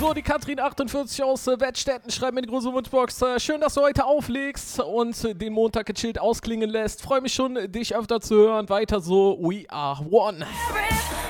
So, die Katrin48 aus Wettstetten schreibt mir in die große Wunschbox. Schön, dass du heute auflegst und den Montag gechillt ausklingen lässt. Freue mich schon, dich öfter zu hören. Weiter so, we are one.